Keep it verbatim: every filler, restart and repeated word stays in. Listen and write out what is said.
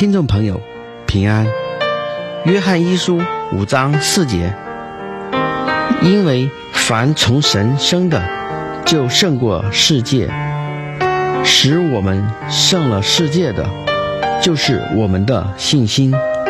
听众朋友平安。约翰一书五章四节，因为凡从神生的就胜过世界，使我们胜了世界的就是我们的信心。